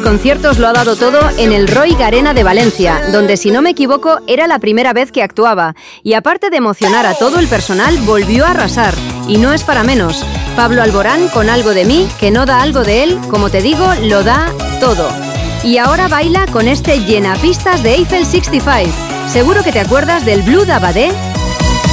conciertos lo ha dado todo en el Roig Arena de Valencia, donde, si no me equivoco, era la primera vez que actuaba. Y aparte de emocionar a todo el personal, volvió a arrasar. Y no es para menos. Pablo Alborán con Algo de mí, que no da algo de él, como te digo, lo da todo. Y ahora baila con este llenapistas de Eiffel 65. Seguro que te acuerdas del Blue d'Abadé